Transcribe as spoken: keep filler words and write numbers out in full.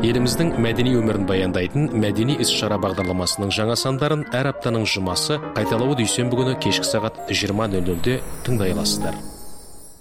Еліміздің мәдени өмірін баяндайтын мәдени іс-шара бағдарламасының жаңа сандарын әр аптаның жұмасы қайталауы дүйсенбі күні кешкі сағат жиырма нөл нөлде тыңдай аласыздар.